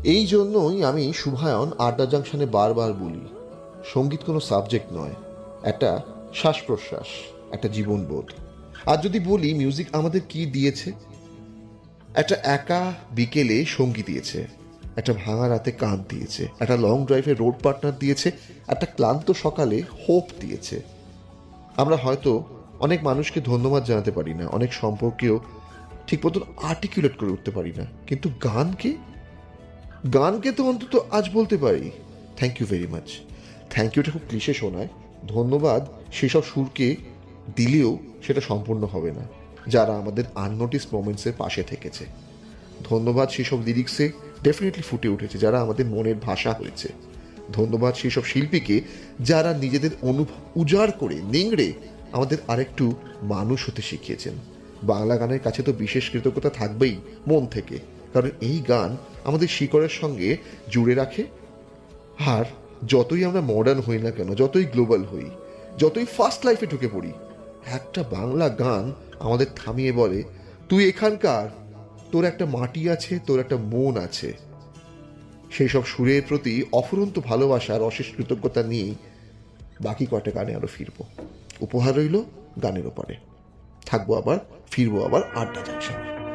এই জন্যই আমি শুভায়ন আড্ডা জাংশনে বারবার বলি, সঙ্গীত কোনো সাবজেক্ট নয়, একটা শ্বাস প্রশ্বাস, একটা জীবনবোধ। আর যদি বলি মিউজিক আমাদের কি দিয়েছে, একটা একা বিকেলে সঙ্গী দিয়েছে, একটা ভাঙা রাতে কাঁধ দিয়েছে, একটা লং ড্রাইভে রোড পার্টনার দিয়েছে, একটা ক্লান্ত সকালে হোপ দিয়েছে। আমরা হয়তো অনেক মানুষকে ধন্যবাদ জানাতে পারি না, অনেক সম্পর্কেও ঠিক মতন আর্টিকুলেট করে উঠতে পারি না, কিন্তু গানকে গানকে তো অন্তত আজ বলতে পারি thank you very much. Thank Yuta খুব ক্লিশে শোনায়, ধন্যবাদ সেসব সুরকে দিলেও সেটা সম্পূর্ণ হবে না যারা আমাদের আননোটিস মোমেন্টসের পাশে থেকেছে। ধন্যবাদ সেসব লিরিক্সে ডেফিনেটলি ফুটে উঠেছে যারা আমাদের মনের ভাষা হয়েছে। ধন্যবাদ সেসব শিল্পীকে যারা নিজেদের অনুভব উজাড় করে নিংড়ে আমাদের আরেকটু মানুষ হতে শিখিয়েছেন। বাংলা গানের কাছে তো বিশেষ কৃতজ্ঞতা থাকবেই মন থেকে, কারণ এই গান আমাদের শিকড়ের সঙ্গে জুড়ে রাখে। আর যতই আমরা মডার্ন হই না কেন, যতই গ্লোবাল হই, যতই ফাস্ট লাইফে ঢুকে পড়ি, একটা বাংলা গান আমাদের থামিয়ে বলে তুই এখানকার, তোর একটা মাটি আছে, তোর একটা মন আছে। সেই সব সুরের প্রতি অফুরন্ত ভালোবাসা আর অশেষ কৃতজ্ঞতা নিয়েই বাকি কয়টা গানে আরো ফিরবো। উপহার রইল গানের ওপারে। থাকবো আবার, ফিরবো আবার আড্ডা জাংশনে।